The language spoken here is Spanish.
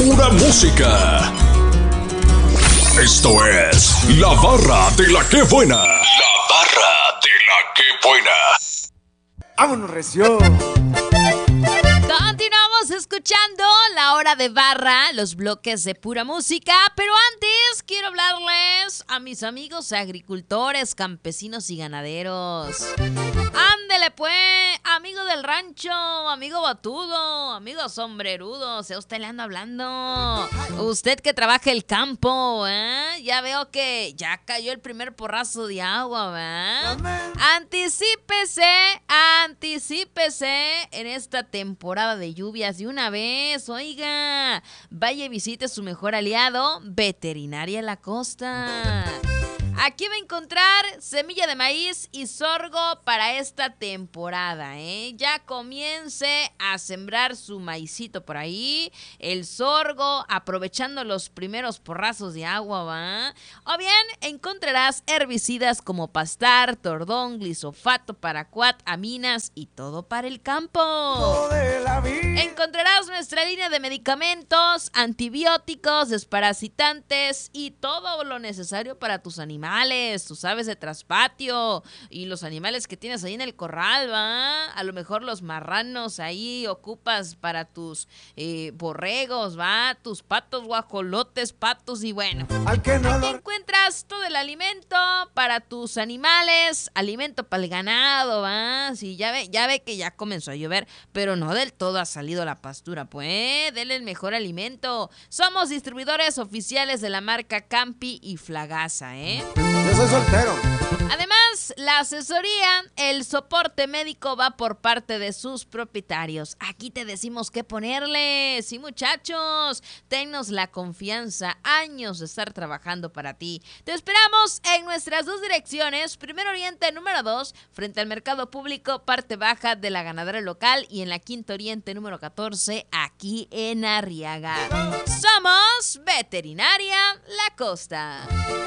pura música. Esto es La Barra de la Que Buena. La Barra de la Que Buena. ¡Vámonos, recio! Continuamos escuchando La Hora de Barra, los bloques de pura música, pero antes quiero hablarles a mis amigos agricultores, campesinos y ganaderos. Ándele pues, amigo del rancho, amigo batudo, amigo sombrerudo, sea usted le ando hablando. Usted que trabaja el campo, ya veo que ya cayó el primer porrazo de agua, ¿verdad? Anticípese en esta temporada de lluvias de una vez, oiga. Vaya y visite su mejor aliado, Veterinaria La Costa. Aquí va a encontrar semilla de maíz y sorgo para esta temporada, Ya comience a sembrar su maicito por ahí, el sorgo, aprovechando los primeros porrazos de agua, ¿va? O bien encontrarás herbicidas como pastar, tordón, glisofato, paraquat, aminas y todo para el campo. Encontrarás nuestra línea de medicamentos, antibióticos, desparasitantes y todo lo necesario para tus animales, tus aves de traspatio y los animales que tienes ahí en el corral, ¿va? A lo mejor los marranos ahí ocupas para tus borregos, ¿va? Tus patos, guajolotes, patos y bueno. Aquí encuentras todo el alimento para tus animales, alimento para el ganado, ¿va? Sí, ya ve que ya comenzó a llover, pero no del todo ha salido la pastura, pues, denle el mejor alimento. Somos distribuidores oficiales de la marca Campi y Flagasa, Yo soy soltero. Además, la asesoría, el soporte médico va por parte de sus propietarios. Aquí te decimos qué ponerle. Sí, muchachos, tennos la confianza, años de estar trabajando para ti. Te esperamos en nuestras dos direcciones, Primer Oriente número 2, frente al Mercado Público, parte baja de la ganadera local, y en la Quinto Oriente número 14, aquí en Arriaga. Somos Veterinaria La Costa.